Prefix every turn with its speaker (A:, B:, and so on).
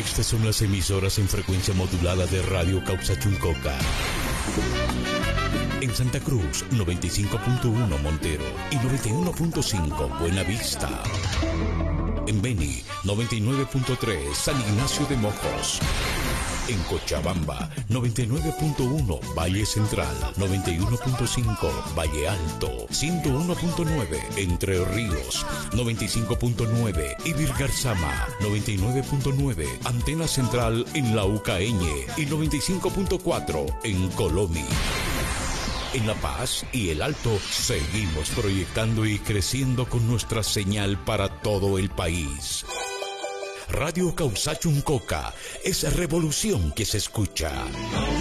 A: Estas son las emisoras en frecuencia modulada de Radio Causachuncoca. En Santa Cruz, 95.1 Montero y 91.5 Buena Vista. En Beni, 99.3 San Ignacio de Mojos. En Cochabamba, 99.1 Valle Central, 91.5 Valle Alto, 101.9 Entre Ríos, 95.9 Ibirgarzama, 99.9 Antena Central en La Ucaeñe y 95.4 en Colomi. En La Paz y El Alto seguimos proyectando y creciendo con nuestra señal para todo el país. Radio Causachuncoca es revolución que se escucha.